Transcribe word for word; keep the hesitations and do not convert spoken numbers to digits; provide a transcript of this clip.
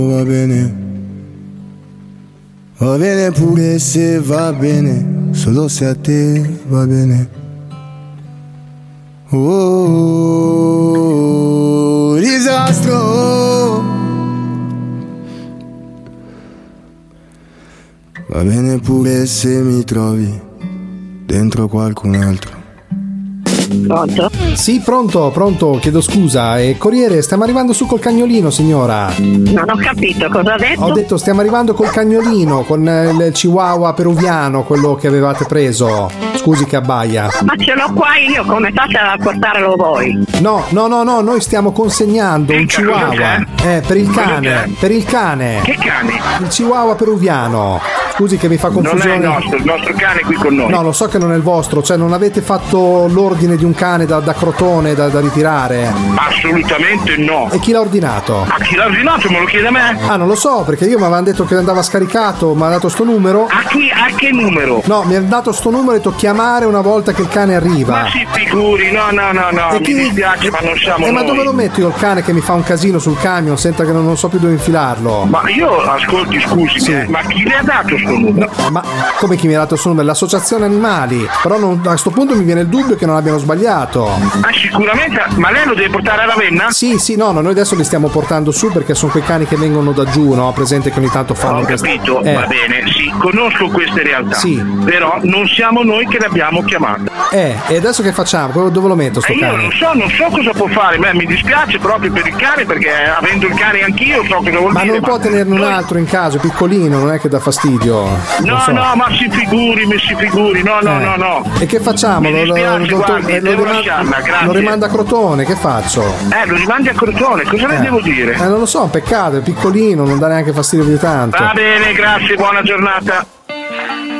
Va bene, va bene pure se va bene, solo se a te va bene. Oh, disastro. Va bene pure se mi trovi dentro qualcun altro. Pronto? Sì, pronto, pronto, chiedo scusa. Eh, Corriere, stiamo arrivando su col cagnolino, signora. Non ho capito, cosa ha detto? Ho detto stiamo arrivando col cagnolino, con eh, il chihuahua peruviano, quello che avevate preso. Scusi che abbaia. Ma ce l'ho qua io, come fate a portarlo voi? No, no, no, no, noi stiamo consegnando un chihuahua. Eh, per il cane, per il cane. Che cane? Il chihuahua peruviano. Scusi che mi fa confusione. Non è il nostro, il nostro cane è qui con noi. No, lo so che non è il vostro, cioè non avete fatto l'ordine di un cane da, da Crotone da, da ritirare? Assolutamente no. E chi l'ha ordinato? A chi l'ha ordinato me lo chiede a me? Ah, non lo so, perché io mi avevano detto che andava scaricato, mi ha dato sto numero. A chi? A che numero? No, mi ha dato sto numero e detto chiamare una volta che il cane arriva. Ma si figuri, no, no, no, no, E mi chi- dispiace, ma non siamo Eh, noi. ma dove lo metto io il cane che mi fa un casino sul camion, senta che non, non so più dove infilarlo? Ma io, ascolti, scusi, Sì. eh, ma chi le ha dato sto numero? Ma come chi mi ha dato il suo numero? L'associazione animali. Però non- a sto punto mi viene il dubbio che non abbiano sbagliato. Ah, sicuramente, ma lei lo deve portare a Ravenna? Sì, sì, no, no, noi adesso li stiamo portando su perché sono quei cani che vengono da giù, no? Presente che ogni tanto fanno Ho queste- capito, Eh. va bene, sì, conosco queste realtà. Sì. Però non siamo noi che l'abbiamo chiamato. Eh, e adesso che facciamo? Dove lo metto sto E io cane? non so, non so cosa può fare, beh, mi dispiace proprio per il cane perché avendo il cane anch'io so cosa vuol Ma dire. non può tenerne un noi- altro in caso, è piccolino, non è che dà fastidio. No, Non so. no, ma si figuri, mi si figuri, no, no, Eh. no, no. E che facciamo? Mi Lo, lo, dispiace, lo- guardi, eh, lo devo rimanda- lasciarla, grazie. lo rimanda a Crotone, che faccio? Eh, lo rimandi a Crotone, cosa le Eh. devo dire? Eh, non lo so, è un peccato, è piccolino, non dà neanche fastidio più tanto. Va bene, grazie, buona giornata.